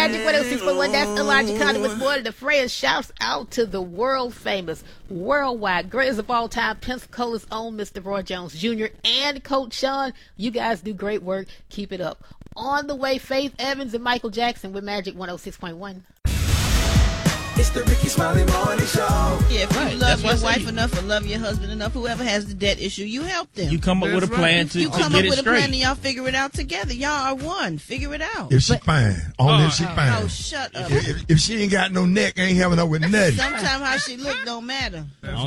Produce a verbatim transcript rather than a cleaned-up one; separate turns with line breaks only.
Magic one oh six point one. That's Elijah Conner with more of the friends. Shouts out to the world famous, worldwide, greatest of all time, Pensacola's own Mister Roy Jones Junior and Coach Sean. You guys do great work. Keep it up. On the way, Faith Evans and Michael Jackson with Magic one oh six point one.
It's the Ricky Smiley Morning Show.
Yeah, if you
Right,
love
that's what
your
I
wife
say.
enough or love your husband enough, whoever has the debt issue, you help them.
You come up with a
That's
plan
right.
to,
You
to
come
get
up
it
with a
straight.
plan and y'all figure it out together. Y'all are one. Figure it out.
If she fine, only if she
Oh,
fine.
Oh, shut up.
If, if, if she ain't got no neck, ain't having up with nothing.
Sometimes how she look don't matter.